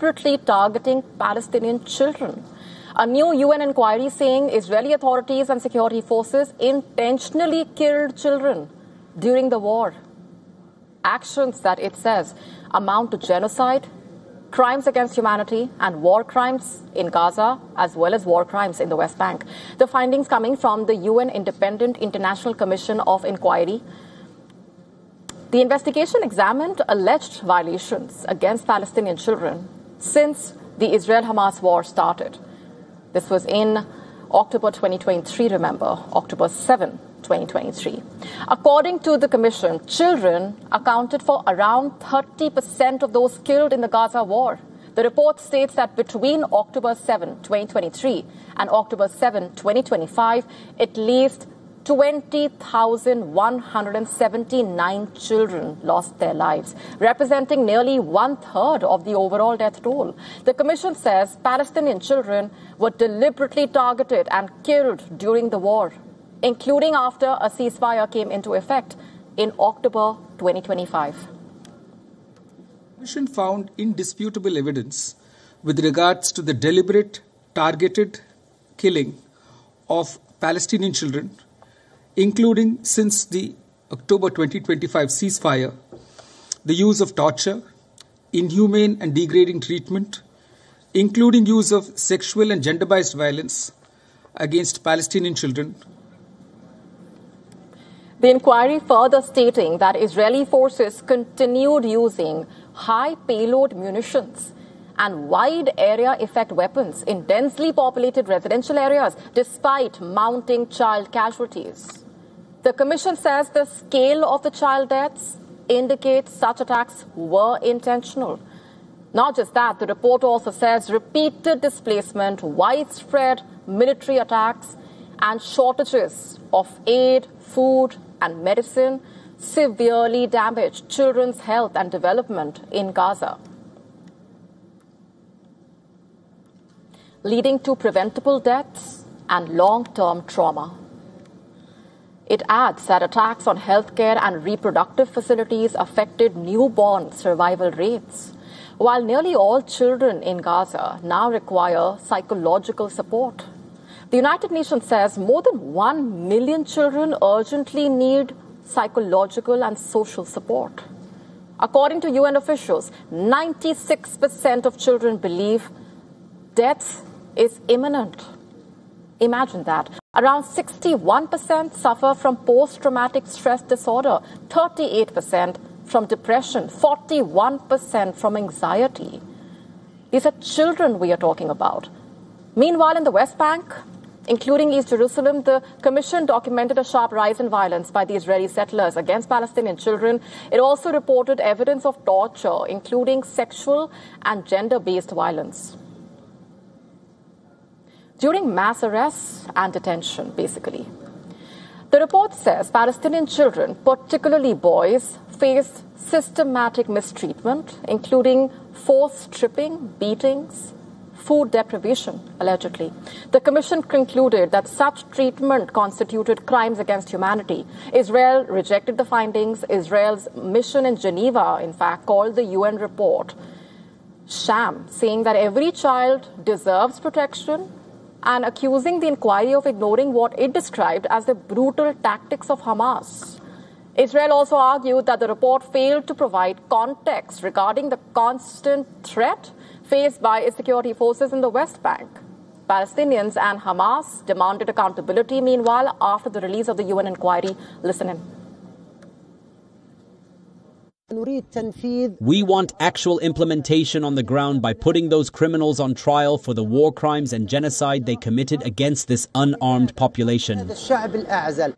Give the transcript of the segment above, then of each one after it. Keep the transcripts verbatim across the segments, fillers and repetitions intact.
deliberately targeting Palestinian children. A new U N inquiry saying Israeli authorities and security forces intentionally killed children during the war. Actions that it says amount to genocide, crimes against humanity, and war crimes in Gaza, as well as war crimes in the West Bank. The findings coming from the U N Independent International Commission of Inquiry. The investigation examined alleged violations against Palestinian children since the Israel-Hamas war started. This was in October twenty twenty-three, remember, October seventh, twenty twenty-three. According to the Commission, children accounted for around thirty percent of those killed in the Gaza war. The report states that between October seventh, twenty twenty-three and October seventh, twenty twenty-five, at least twenty thousand one hundred seventy-nine children lost their lives, representing nearly one-third of the overall death toll. The Commission says Palestinian children were deliberately targeted and killed during the war, including after a ceasefire came into effect in October twenty twenty-five. The Commission found indisputable evidence with regards to the deliberate, targeted killing of Palestinian children, including since the October twenty twenty-five ceasefire, the use of torture, inhumane and degrading treatment, including use of sexual and gender-based violence against Palestinian children. The inquiry further stating that Israeli forces continued using high-payload munitions and wide area effect weapons in densely populated residential areas despite mounting child casualties. The Commission says the scale of the child deaths indicates such attacks were intentional. Not just that, the report also says repeated displacement, widespread military attacks, and shortages of aid, food, and medicine severely damaged children's health and development in Gaza, leading to preventable deaths and long-term trauma. It adds that attacks on healthcare and reproductive facilities affected newborn survival rates, while nearly all children in Gaza now require psychological support. The United Nations says more than one million children urgently need psychological and social support. According to U N officials, ninety-six percent of children believe death is imminent. Imagine that. Around sixty-one percent suffer from post-traumatic stress disorder, thirty-eight percent from depression, forty-one percent from anxiety. These are children we are talking about. Meanwhile, in the West Bank, including East Jerusalem, the Commission documented a sharp rise in violence by the Israeli settlers against Palestinian children. It also reported evidence of torture, including sexual and gender-based violence, during mass arrests and detention, basically. The report says Palestinian children, particularly boys, face systematic mistreatment, including forced stripping, beatings, food deprivation, allegedly. The Commission concluded that such treatment constituted crimes against humanity. Israel rejected the findings. Israel's mission in Geneva, in fact, called the U N report sham, saying that every child deserves protection, and accusing the inquiry of ignoring what it described as the brutal tactics of Hamas. Israel also argued that the report failed to provide context regarding the constant threat faced by its security forces in the West Bank. Palestinians and Hamas demanded accountability, meanwhile, after the release of the U N inquiry. Listen in. We want actual implementation on the ground by putting those criminals on trial for the war crimes and genocide they committed against this unarmed population. The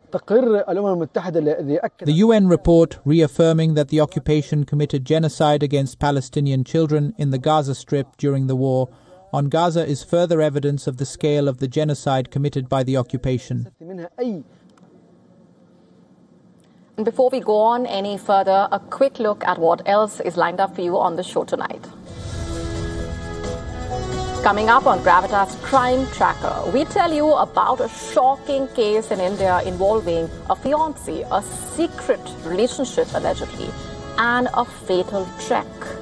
U N report reaffirming that the occupation committed genocide against Palestinian children in the Gaza Strip during the war on Gaza is further evidence of the scale of the genocide committed by the occupation. And before we go on any further, a quick look at what else is lined up for you on the show tonight. Coming up on Gravitas Crime Tracker, we tell you about a shocking case in India involving a fiancé, a secret relationship allegedly, and a fatal trek.